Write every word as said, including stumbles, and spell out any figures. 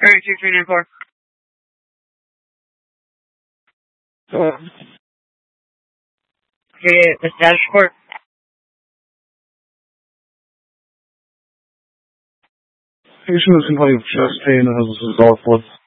Area two three nine four. Uh, Okay, the status report. patient is complaining of chest pain and has a golf foot.